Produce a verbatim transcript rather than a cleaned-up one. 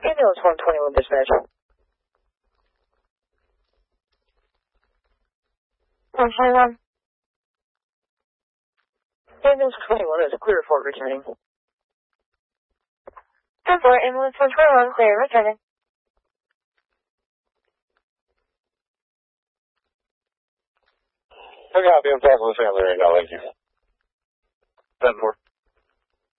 Ambulance one twenty-one dispatch. one twenty-one. Ambulance twenty-one is clear for returning. ten four, ambulance one twenty-one, clear, returning. Okay, I'll be on talking with the family right now, thank you. ten four.